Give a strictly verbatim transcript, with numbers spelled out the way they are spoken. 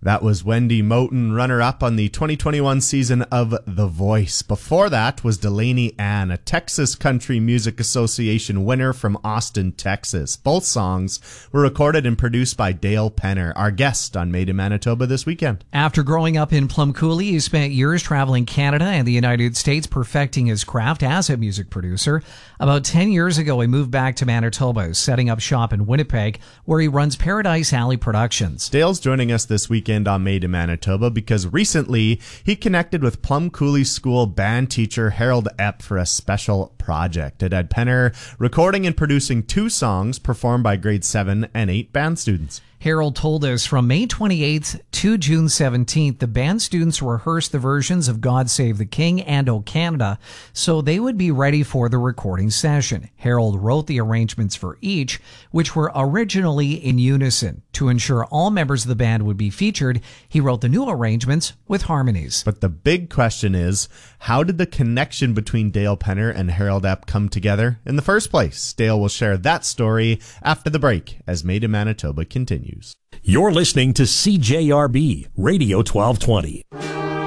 That was Wendy Moten, runner-up on the twenty twenty-one season of The Voice. Before that was Delaney Ann, a Texas Country Music Association winner from Austin, Texas. Both songs were recorded and produced by Dale Penner, our guest on Made in Manitoba this weekend. After growing up in Plum Coulee, he spent years traveling Canada and the United States perfecting his craft as a music producer. About ten years ago, he moved back to Manitoba, setting up shop in Winnipeg, where he runs Paradise Alley Productions. Dale's joining us this weekend on Made in Manitoba because recently he connected with Plum Coulee School band teacher Harold Epp for a special project. It had Penner recording and producing two songs performed by grade seven and eight band students. Harold told us from May twenty-eighth to June seventeenth, the band students rehearsed the versions of God Save the King and O Canada so they would be ready for the recording session. Harold wrote the arrangements for each, which were originally in unison. To ensure all members of the band would be featured, he wrote the new arrangements with harmonies. But the big question is, how did the connection between Dale Penner and Harold Epp come together in the first place? Dale will share that story after the break as Made in Manitoba continues. You're listening to C J R B Radio twelve twenty.